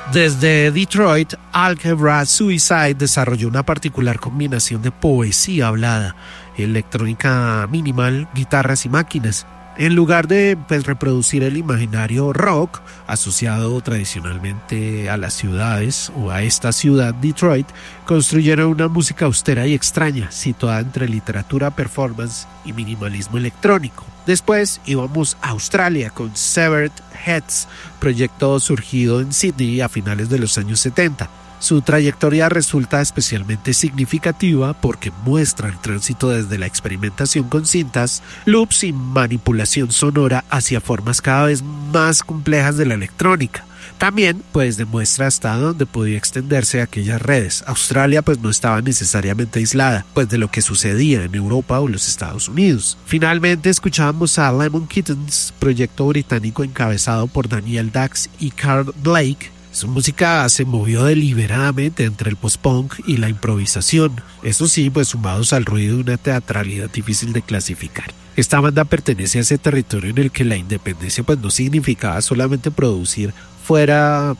Desde Detroit, Algebra Suicide desarrolló una particular combinación de poesía hablada, electrónica minimal, guitarras y máquinas. En lugar de reproducir el imaginario rock asociado tradicionalmente a las ciudades o a esta ciudad Detroit, construyeron una música austera y extraña, situada entre literatura, performance y minimalismo electrónico. Después íbamos a Australia con Severed Heads, proyecto surgido en Sydney a finales de los años 70. Su trayectoria resulta especialmente significativa porque muestra el tránsito desde la experimentación con cintas, loops y manipulación sonora hacia formas cada vez más complejas de la electrónica. También demuestra hasta dónde podía extenderse aquellas redes. Australia no estaba necesariamente aislada de lo que sucedía en Europa o los Estados Unidos. Finalmente escuchábamos a Lemon Kittens, proyecto británico encabezado por Daniel Dax y Carl Blake. Su música se movió deliberadamente entre el post-punk y la improvisación, eso sí, sumados al ruido de una teatralidad difícil de clasificar. Esta banda pertenece a ese territorio en el que la independencia no significaba solamente producir fuera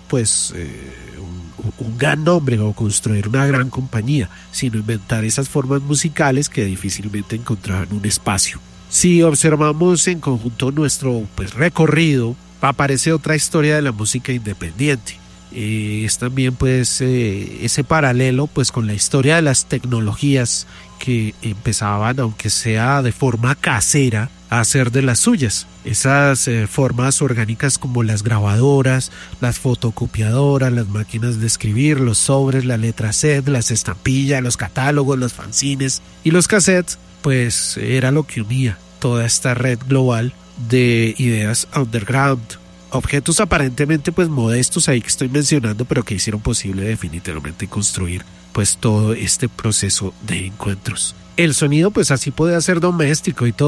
un gran nombre o construir una gran compañía, sino inventar esas formas musicales que difícilmente encontraban un espacio. Si observamos en conjunto nuestro recorrido, aparece otra historia de la música independiente. Es también ese paralelo con la historia de las tecnologías que empezaban, aunque sea de forma casera, a hacer de las suyas. Esas formas orgánicas como las grabadoras, las fotocopiadoras, las máquinas de escribir, los sobres, la letra set, las estampillas, los catálogos, los fanzines y los cassettes, era lo que unía toda esta red global de ideas underground. Objetos aparentemente modestos ahí que estoy mencionando, pero que hicieron posible definitivamente construir todo este proceso de encuentros. El sonido así puede ser doméstico y todo.